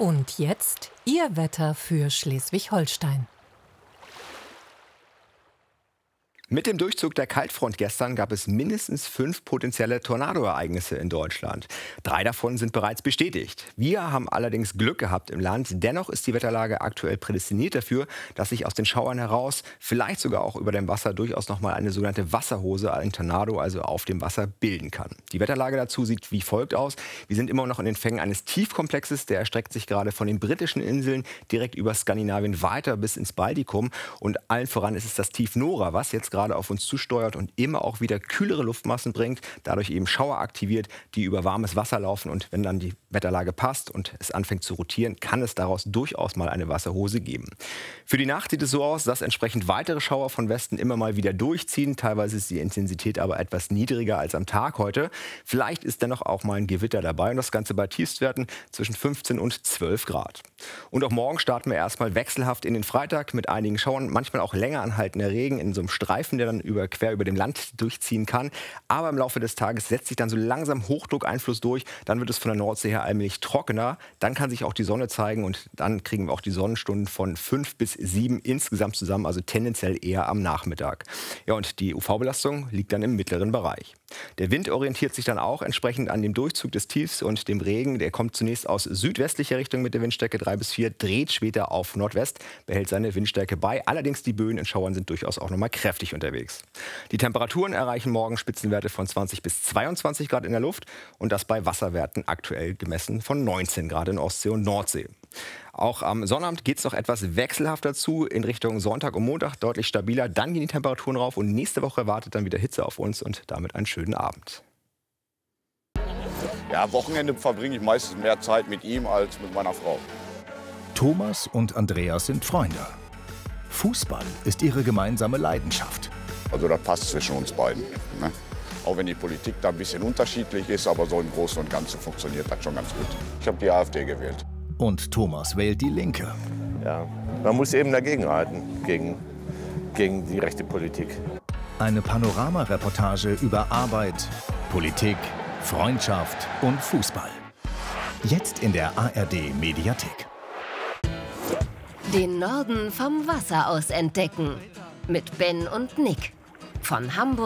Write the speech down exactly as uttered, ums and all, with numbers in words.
Und jetzt Ihr Wetter für Schleswig-Holstein. Mit dem Durchzug der Kaltfront gestern gab es mindestens fünf potenzielle Tornadoereignisse in Deutschland. Drei davon sind bereits bestätigt. Wir haben allerdings Glück gehabt im Land. Dennoch ist die Wetterlage aktuell prädestiniert dafür, dass sich aus den Schauern heraus, vielleicht sogar auch über dem Wasser, durchaus nochmal eine sogenannte Wasserhose, ein Tornado, also auf dem Wasser, bilden kann. Die Wetterlage dazu sieht wie folgt aus. Wir sind immer noch in den Fängen eines Tiefkomplexes. Der erstreckt sich gerade von den britischen Inseln direkt über Skandinavien weiter bis ins Baltikum. Und allen voran ist es das Tief Nora, was jetzt gerade auf uns zusteuert und immer auch wieder kühlere Luftmassen bringt, dadurch eben Schauer aktiviert, die über warmes Wasser laufen. Und wenn dann die Wetterlage passt und es anfängt zu rotieren, kann es daraus durchaus mal eine Wasserhose geben. Für die Nacht sieht es so aus, dass entsprechend weitere Schauer von Westen immer mal wieder durchziehen. Teilweise ist die Intensität aber etwas niedriger als am Tag heute. Vielleicht ist dennoch auch mal ein Gewitter dabei und das Ganze bei Tiefstwerten zwischen fünfzehn und zwölf Grad. Und auch morgen starten wir erstmal wechselhaft in den Freitag mit einigen Schauern, manchmal auch länger anhaltender Regen in so einem Streifen, der dann über, quer über dem Land durchziehen kann. Aber im Laufe des Tages setzt sich dann so langsam Hochdruckeinfluss durch. Dann wird es von der Nordsee her allmählich trockener. Dann kann sich auch die Sonne zeigen und dann kriegen wir auch die Sonnenstunden von fünf bis sieben insgesamt zusammen, also tendenziell eher am Nachmittag. Ja, und die U V-Belastung liegt dann im mittleren Bereich. Der Wind orientiert sich dann auch entsprechend an dem Durchzug des Tiefs und dem Regen. Der kommt zunächst aus südwestlicher Richtung mit der Windstärke drei bis vier, dreht später auf Nordwest, behält seine Windstärke bei. Allerdings die Böen in Schauern sind durchaus auch noch mal kräftig unterwegs. Die Temperaturen erreichen morgen Spitzenwerte von zwanzig bis zweiundzwanzig Grad in der Luft und das bei Wasserwerten aktuell gemessen von neunzehn Grad in Ostsee und Nordsee. Auch am Sonnabend geht es noch etwas wechselhafter zu, in Richtung Sonntag und Montag deutlich stabiler. Dann gehen die Temperaturen rauf und nächste Woche wartet dann wieder Hitze auf uns und damit einen schönen Abend. Ja, am Wochenende verbringe ich meistens mehr Zeit mit ihm als mit meiner Frau. Thomas und Andreas sind Freunde. Fußball ist ihre gemeinsame Leidenschaft. Also das passt zwischen uns beiden. Ne? Auch wenn die Politik da ein bisschen unterschiedlich ist, aber so im Großen und Ganzen funktioniert das schon ganz gut. Ich habe die AfD gewählt. Und Thomas wählt die Linke. Ja, man muss eben dagegenhalten, gegen, gegen die rechte Politik. Eine Panorama-Reportage über Arbeit, Politik, Freundschaft und Fußball. Jetzt in der A R D-Mediathek. Den Norden vom Wasser aus entdecken. Mit Ben und Nick. Von Hamburg